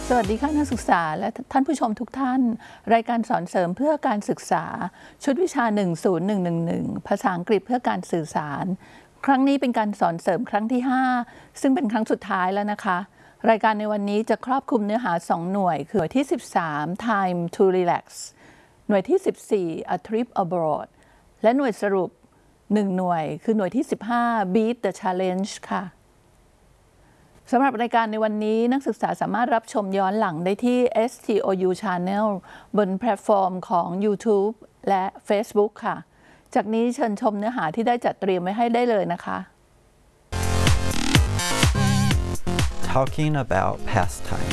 สวัสดีค่ะนักศึกษาและท่านผู้ชมทุกท่านรายการสอนเสริมเพื่อการศึกษาชุดวิชา 10111 ภาษาอังกฤษเพื่อการสื่อสารครั้งนี้เป็นการสอนเสริมครั้งที่ 5 ซึ่งเป็นครั้งสุดท้ายแล้วนะคะรายการในวันนี้จะครอบคลุมเนื้อหา 2 หน่วยคือหน่วยที่ 13 Time to Relax หน่วยที่ 14 A Trip Abroad และหน่วยสรุป 1 หน่วยคือหน่วยที่ 15 Beat the Challenge ค่ะสำหรับรายการในวันนี้นักศึกษาสามารถรับชมย้อนหลังได้ที่ STOU Channel บนแพลตฟอร์มของ YouTube และ Facebook ค่ะจากนี้เชิญชมเนื้อหาที่ได้จัดเตรียมไว้ให้ได้เลยนะคะ Talking about pastime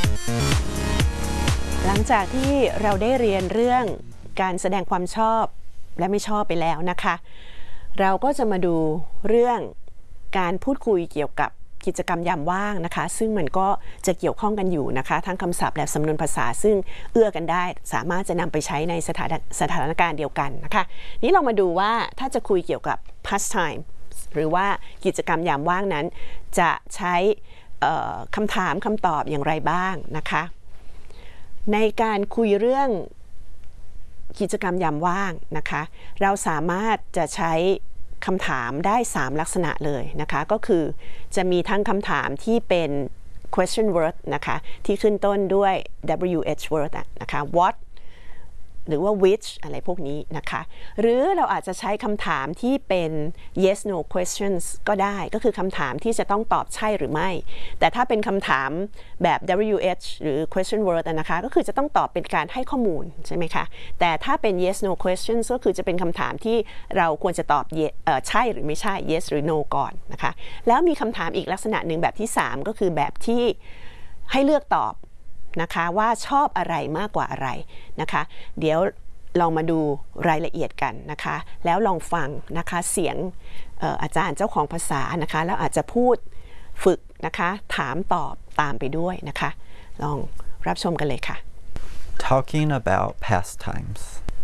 หลังจากที่เราได้เรียนเรื่องการแสดงความชอบและไม่ชอบไปแล้วนะคะเราก็จะมาดูเรื่องการพูดคุยเกี่ยวกับกิจกรรมยามว่างนะคะซึ่งมันก็จะเกี่ยวข้องกันอยู่นะคะทั้งคำศัพท์และสำนวนภาษาซึ่งเอื้อกันได้สามารถจะนำไปใช้ในสถานการณ์เดียวกันนะคะนี้เรามาดูว่าถ้าจะคุยเกี่ยวกับ pastime หรือว่ากิจกรรมยามว่างนั้นจะใช้คำถามคำตอบอย่างไรบ้างนะคะในการคุยเรื่องกิจกรรมยามว่างนะคะเราสามารถจะใช้คำถามได้3ลักษณะเลยนะคะก็คือจะมีทั้งคำถามที่เป็น question word นะคะที่ขึ้นต้นด้วย WH word นะคะ what หรือว่า which อะไรพวกนี้นะคะหรือเราอาจจะใช้คำถามที่เป็น yes no questions ก็ได้ก็คือคำถามที่จะต้องตอบใช่หรือไม่แต่ถ้าเป็นคำถามแบบ WH หรือ question word นะคะก็คือจะต้องตอบเป็นการให้ข้อมูลใช่ไหมคะแต่ถ้าเป็น yes no questions ก็คือจะเป็นคำถามที่เราควรจะตอบใช่หรือไม่ใช่ yes หรือ no ก่อนนะคะแล้วมีคำถามอีกลักษณะหนึ่งแบบที่3ก็คือแบบที่ให้เลือกตอบนะคะว่าชอบอะไรมากกว่าอะไรนะคะเดี๋ยวลองมาดูรายละเอียดกันนะคะแล้วลองฟังนะคะเสียงอาจารย์เจ้าของภาษานะคะแล้วอาจจะพูดฝึกนะคะถามตอบตามไปด้วยนะคะลองรับชมกันเลยค่ะ Talking about pastimes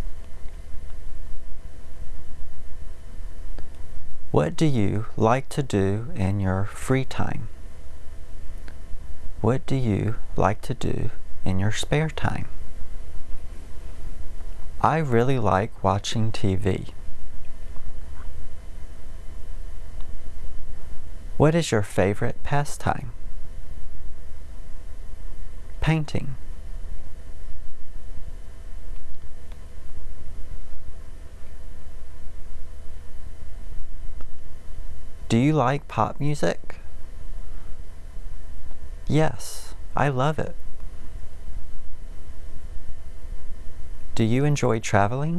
What do you like to do in your free time?What do you like to do in your spare time? I really like watching TV. What is your favorite pastime? Painting. Do you like pop music?Yes, I love it. Do you enjoy traveling?